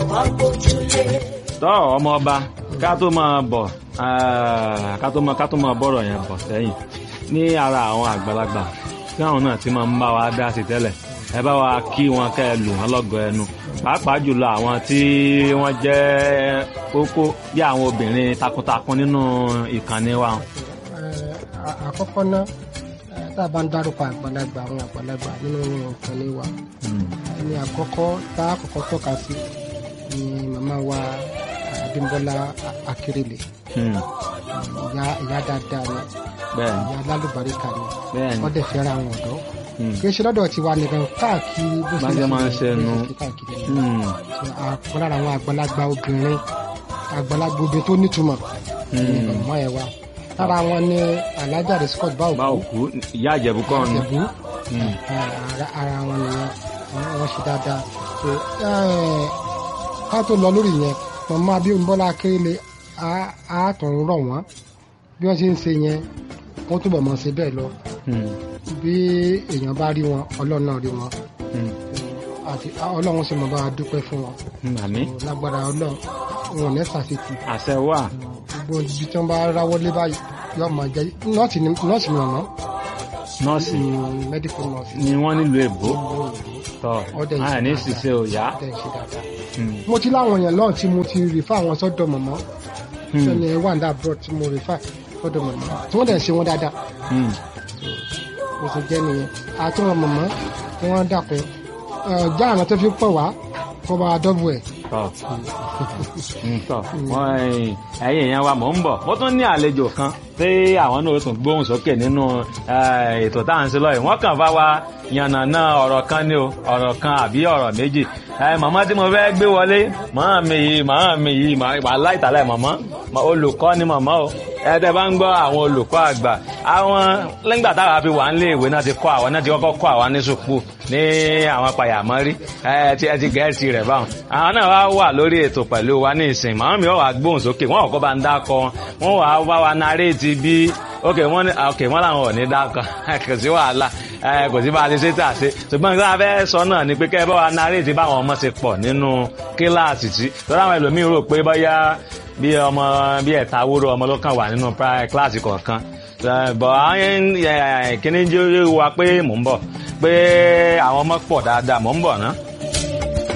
tọ́ ọmọ ọba ká tó máa bọ̀ ká tó máa bọ̀rọ̀ yẹn bọ̀ sẹ́yìn ní ara àwọn àgbàlagbà tí àwọn náà ti máa ń bá wa dá sí tẹ́lẹ̀ ẹ bá wa kí wọn kẹ́ ẹ lù wọ́n lọ́gọ̀ ẹnu pàápàá jùlọ àwọn tí wọ́n jẹ́ kókó bí àwọn obìnrin takuntakun nínú ìkànnì wa. Àkọ́kọ́ náà tá a bá ń dárúkọ àgbàlagbà àwọn àgbàlagbà nínú ìkànnì wa ẹni àkọ́kọ́ tá a kọ́kọ́ tọ́ka sí ni màmá wa Abímbọ́lá Akérèlé ìyá dáadáa ni ìyá lálùbáríkà ni wọ́n dẹ̀ fẹ́ràn àwọn ọ̀dọ́ kì í ṣe lọ́dọ̀ tiwa nìkan káàkiri bó ṣe máa ń ṣe nu lára àwọn àgbàlagbà obìnrin tó nítumọ̀ ọmọ ẹ̀ wa lára wọn ni Alhaja Scott Báòkú ìyá Ìjẹ̀bú kan ni ara wọn nìyẹn wọ́n ṣe dáadáa ká tó lọ lórí yẹn màmá Abímbọ́lá Akérèlé á tún rọ̀ wọ́n bí wọ́n ṣe ń ṣe yẹn wọ́n túbọ̀ mọ̀ ṣe bẹ́ẹ̀ lọ bí èèyàn bá rí wọn Ọlọ́run náà rí wọn àti Ọlọ́run sì mọ̀ bá a dúpẹ́ fún wọn lágbára Ọlọ́run wọn ò ní ṣàṣetì àṣẹ wà gbogbo ibi tí wọ́n bá ráwọ́ lé báyìí yóò máa jẹ́ nọ́ọ̀sì ni ọ̀nà nọ́ọ̀sì medical nurse ni wọ́n nílùú èbó tọ́ àní ṣiṣẹ́ òyà. mo ti láwọn èèyàn náà tí mo ti rìfà àwọn sọ́dọ̀ mọ̀mọ́ sẹ́ni wàǹdà abroad tí mo rìfà sọ́dọ̀ mọ̀mọ́ tí wọ́n dẹ̀ ṣe wọn dáadáa mo sì jẹ́ nìyẹn àti wọn mọ̀mọ́ tí wọ́n dàpẹ́ já àwọn tó fi pọ̀ wá kó bá dọ́bù ẹ̀. ẹ̀yin èèyàn wa mò ń bọ̀ mo tún ní àlejò kan tí àwọn náà tún gbóhùn sókè nínú ètò tá à ń ṣe lọ́yìn wọ́n kàn bá wa yànnàná ọ̀rọ̀ kan ní o ọ̀rọ̀ kan àbí ọ̀rọ̀ méjì màmá tí mo fẹ́ gbé wọlé màmá mi yìí wàhálà ìtàlẹ̀ màmá olùkọ́ ni màmá o ẹ̀ẹ́dẹ̀ bá ń gbọ́ àwọn olùkọ́ àgbà àwọn lẹ́gbà táwa fi wà nílé ìwé náà ti kọ́ àwọn náà ti kọ́kọ́ kọ́ àwọn ní sùpù ní àwọn pàyàmọ́rí ẹ ti gẹ̀ẹ́sì rẹ̀ báwọn àwọn náà wá wà lórí ètò pẹ̀lú wa ní ìsìn màmá mi wà gbóhùn sókè wọ́n kọ́kọ́ bá ń dákọ wọ́n wà bá wa naréètì bí wọ́n làwọn ò ní dákọ kò sí wàhálà kò sí bá a ti ṣe tà ṣe ṣùgbọ́n nǹkan abẹ́ sọ náà ni pé kẹ́ ẹ bá wa naréètì báwọn ọmọ ṣe pọ̀ nínú kíláàsì tí lọ́dọ̀ àwọn ẹlòmíín rò pé bóyá bí ọmọ bí ẹ̀ta wúrò ọmọ ló kàn wà nínú kíláàsì kọ̀ọ̀kan bọ̀ kíní jẹ́ wa pé mò ń bọ̀ pé àwọn ọmọ pọ̀ dáadáa mò ń bọ̀ ná.